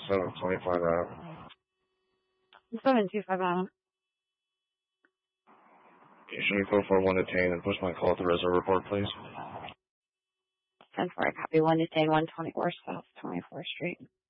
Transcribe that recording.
725 out. 725 out. Show me 441 detained and push my call to reserve report, please. 10-4, copy. 1 detained, 124 South 24th Street.